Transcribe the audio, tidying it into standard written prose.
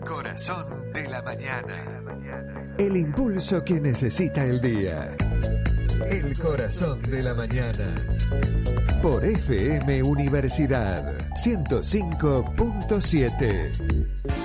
Corazón de la mañana. El impulso que necesita el día. El Corazón de la mañana. Por FM Universidad 105.7.